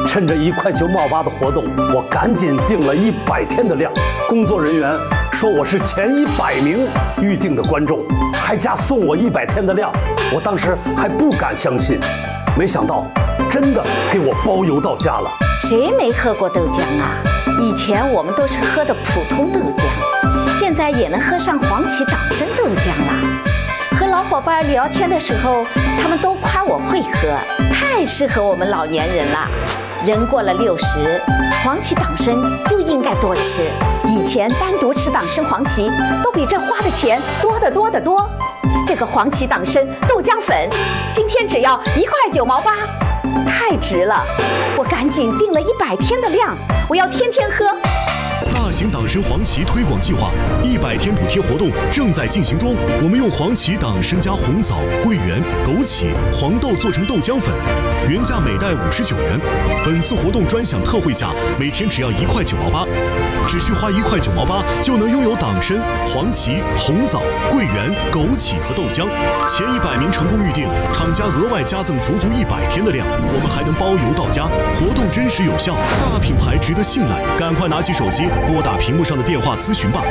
趁着1块9毛8的活动，我赶紧订了100天的量。工作人员说我是前100名预定的观众，还加送我100天的量。我当时还不敢相信，没想到真的给我包邮到家了。 谁没喝过豆浆啊？以前我们都是喝的普通豆浆，现在也能喝上黄芪党参豆浆了。和老伙伴聊天的时候，他们都夸我会喝，太适合我们老年人了。人过了60，黄芪党参就应该多吃。以前单独吃党参黄芪，都比这花的钱多得多得多。这个黄芪党参豆浆粉，今天只要1块9毛8，太值了！我赶紧订了100天的量，我要天天喝。 大型党参黄芪推广计划100天补贴活动正在进行中。我们用黄芪、党参加红枣、桂圆、枸杞、黄豆做成豆浆粉，原价每袋59元。本次活动专享特惠价，每天只要1块9毛8，只需花1块9毛8就能拥有党参、黄芪、红枣、桂圆、枸杞和豆浆。前100名成功预定，厂家额外加赠足100天的量，我们还能包邮到家。活动真实有效，大品牌值得信赖，赶快拿起手机拨打屏幕上的电话咨询吧。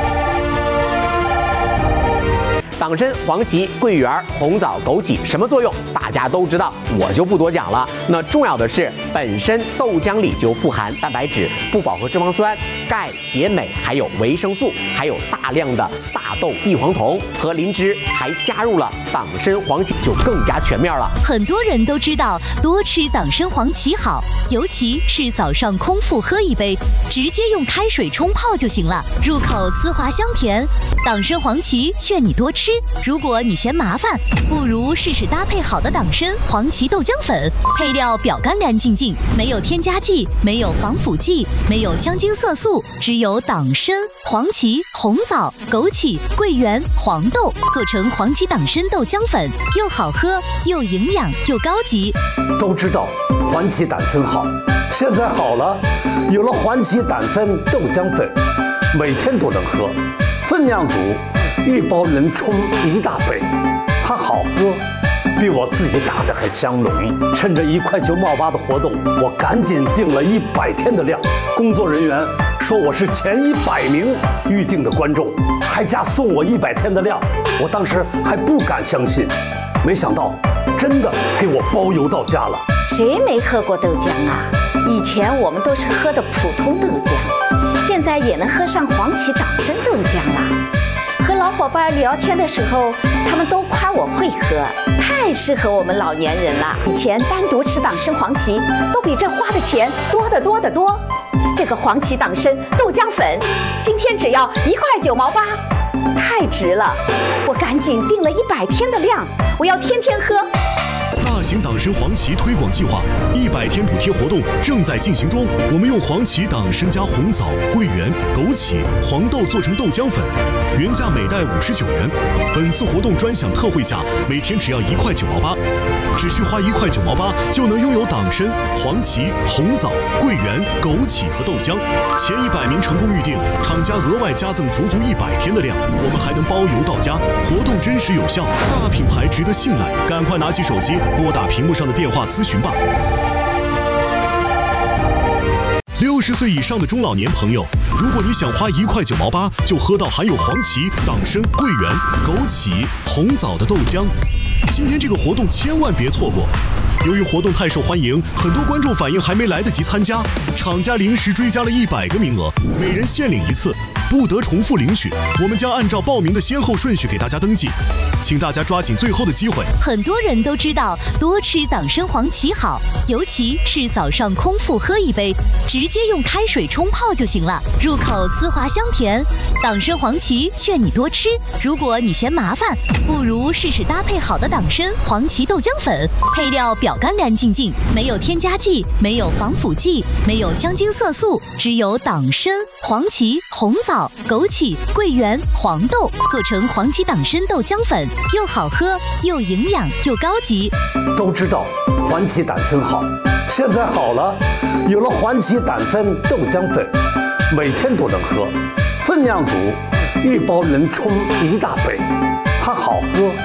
党参、黄芪、桂圆、红枣、枸杞什么作用？大家都知道，我就不多讲了。那重要的是，本身豆浆里就富含蛋白质、不饱和脂肪酸、钙、铁、镁，还有维生素，还有大量的大豆异黄酮和磷脂，还加入了党参、黄芪，就更加全面了。 很多人都知道多吃党参、黄芪好，尤其是早上空腹喝一杯，直接用开水冲泡就行了，入口丝滑香甜。党参、黄芪劝你多吃。如果你嫌麻烦，不如试试搭配好的党参、黄芪豆浆粉，配料表干干净净，没有添加剂，没有防腐剂，没有香精色素，只有党参、黄芪、红枣、枸杞、桂圆、黄豆做成黄芪党参豆浆粉，又好喝又营养又高级。 都知道黄芪党参好，现在好了，有了黄芪党参豆浆粉，每天都能喝，分量足，1包能冲1大杯，它好喝，比我自己打的还香浓。趁着1块9毛8的活动，我赶紧订了100天的量。工作人员说我是前100名预定的观众，还加送我100天的量。我当时还不敢相信，没想到真的给我包邮到家了。 谁没喝过豆浆啊？以前我们都是喝的普通豆浆，现在也能喝上黄芪党参豆浆了。和老伙伴聊天的时候，他们都夸我会喝，太适合我们老年人了。以前单独吃党参黄芪，都比这花的钱多得多得多。这个黄芪党参豆浆粉，今天只要1块9毛8，太值了！我赶紧订了100天的量，我要天天喝。 大型党参黄芪推广计划100天补贴活动正在进行中。我们用黄芪、党参加红枣、桂圆、枸杞、黄豆做成豆浆粉，原价每袋59元。本次活动专享特惠价，每天只要1块9毛8，只需花1块9毛8就能拥有党参、黄芪、红枣、桂圆、枸杞和豆浆。前100名成功预定，厂家额外加赠足100天的量，我们还能包邮到家。活动真实有效，大品牌值得信赖，赶快拿起手机拨打屏幕上的电话咨询吧。60岁以上的中老年朋友，如果你想花1块9毛8就喝到含有黄芪、党参、桂圆、枸杞、红枣的豆浆，今天这个活动千万别错过。由于活动太受欢迎，很多观众反映还没来得及参加，厂家临时追加了100个名额，每人限领1次，不得重复领取。我们将按照报名的先后顺序给大家登记，请大家抓紧最后的机会。 很多人都知道多吃党参、黄芪好，尤其是早上空腹喝一杯，直接用开水冲泡就行了，入口丝滑香甜。党参、黄芪劝你多吃。如果你嫌麻烦，不如试试搭配好的党参、黄芪豆浆粉，配料表干干净净，没有添加剂，没有防腐剂，没有香精色素，只有党参、黄芪、红枣、枸杞、桂圆、黄豆做成黄芪党参豆浆粉，又好喝又营养又高级。 都知道黄芪党参好，现在好了，有了黄芪党参豆浆粉，每天都能喝，分量足，1包能冲1大杯，它好喝，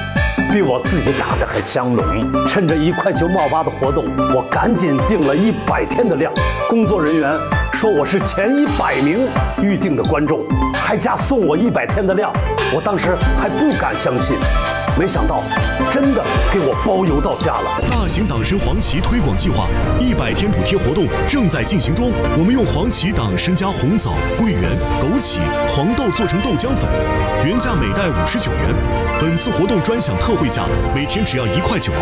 比我自己打的还香浓。趁着1块9毛8的活动，我赶紧订了100天的量。工作人员说我是前100名预定的观众，还加送我100天的量。我当时还不敢相信，没想到真的给我包邮到家了。 大型党参黄芪推广计划100天补贴活动正在进行中，我们用黄芪党参加红枣、桂圆、枸杞、黄豆做成豆浆粉，原价每袋59元。本次活动专享特惠价，每天只要1块9毛